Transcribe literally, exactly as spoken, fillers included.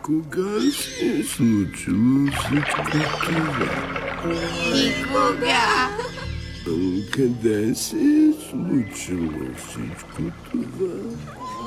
Кога се е случило всичко това? Никога. Къде се е случило всичко това?